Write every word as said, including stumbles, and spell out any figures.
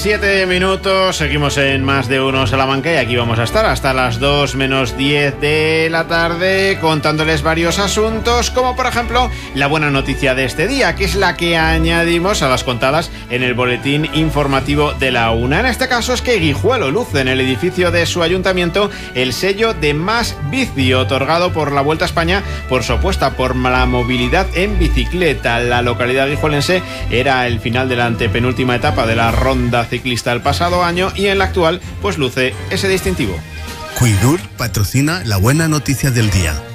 diecisiete minutos, seguimos en Más de Uno Salamanca y aquí vamos a estar hasta las dos menos diez de la tarde contándoles varios asuntos, como por ejemplo la buena noticia de este día, que es la que añadimos a las contadas en el boletín informativo de la una. En este caso es que Guijuelo luce en el edificio de su ayuntamiento el sello de Más Bici, otorgado por la Vuelta a España por su apuesta por la movilidad en bicicleta. La localidad guijuelense era el final de la antepenúltima etapa de la ronda ciclista el pasado año y en la actual pues luce ese distintivo. Cuidur patrocina la buena noticia del día.